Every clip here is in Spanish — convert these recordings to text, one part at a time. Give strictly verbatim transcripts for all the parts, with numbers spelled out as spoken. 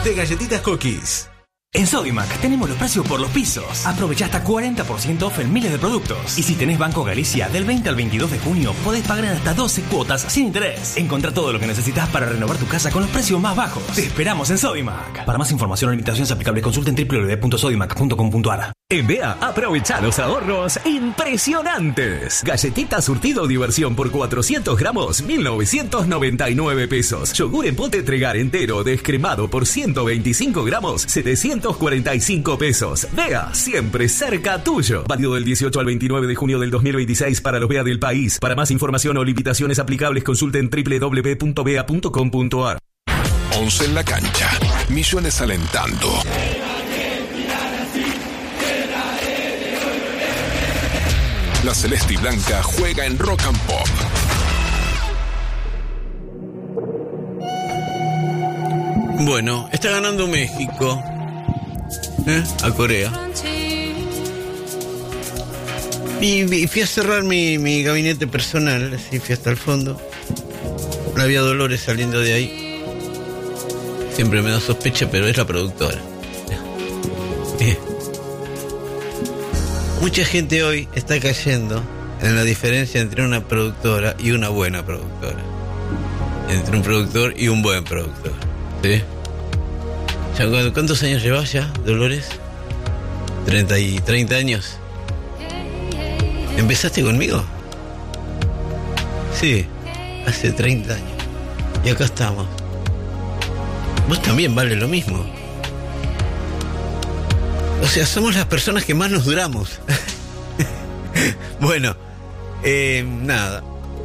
de galletitas Cookies. En Sodimac tenemos los precios por los pisos. Aprovecha hasta cuarenta por ciento off en miles de productos. Y si tenés Banco Galicia, del veinte al veintidós de junio podés pagar en hasta doce cuotas sin interés. Encontrá todo lo que necesitas para renovar tu casa con los precios más bajos. Te esperamos en Sodimac. Para más información o limitaciones aplicables, consulten doble u doble u doble u punto sodimac punto com punto a r. En B E A, aprovecha los ahorros impresionantes. Galletita surtido diversión por cuatrocientos gramos, mil novecientos noventa y nueve pesos. Yogur en pote Tregar entero descremado por ciento veinticinco gramos, setecientos cuarenta y cinco pesos. B E A, siempre cerca tuyo. Válido del dieciocho al veintinueve de junio del dos mil veintiséis para los B E A del país. Para más información o limitaciones aplicables, consulten doble u doble u doble u punto b e a punto com punto a r. Once en la cancha. Millones alentando. La Celeste y Blanca juega en Rock and Pop. Bueno, está ganando México, ¿eh? A Corea. Y, y fui a cerrar mi, mi gabinete personal, así fui hasta el fondo. No había Dolores saliendo de ahí. Siempre me da sospecha, pero es la productora. Bien. Mucha gente hoy está cayendo en la diferencia entre una productora y una buena productora. Entre un productor y un buen productor. ¿Sí? ¿Cuántos años llevas ya, Dolores? ¿treinta y treinta años? ¿Empezaste conmigo? Sí, hace treinta años. Y acá estamos. Vos también vale lo mismo. O sea, somos las personas que más nos duramos. Bueno, eh, nada.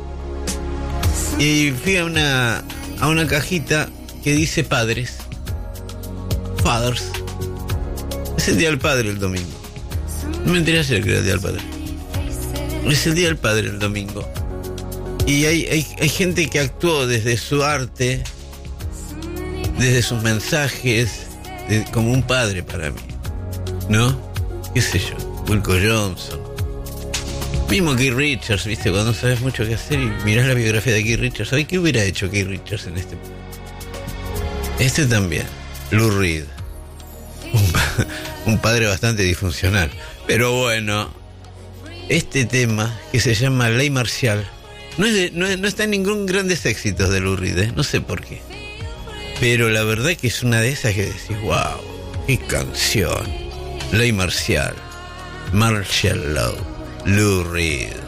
Y fui a una, a una cajita que dice padres. Fathers. Es el Día del Padre el domingo. No me enteré ayer que era el Día del Padre. Es el Día del Padre el domingo. Y hay, hay, hay gente que actuó desde su arte, desde sus mensajes, de, como un padre para mí. ¿No? ¿Qué sé yo? Wilco Johnson. Mismo Keith Richards, ¿viste? Cuando no sabes mucho qué hacer y mirás la biografía de Keith Richards. ¿Sabes qué hubiera hecho Keith Richards en este? Este también. Lou Reed. Un, un padre bastante disfuncional. Pero bueno, este tema que se llama Ley Marcial no, es de, no, es, no está en ningún grandes éxitos de Lou Reed, ¿eh? No sé por qué. Pero la verdad es que es una de esas que decís, wow, qué canción. Ley Marcial, Martial Law, Lou Reed.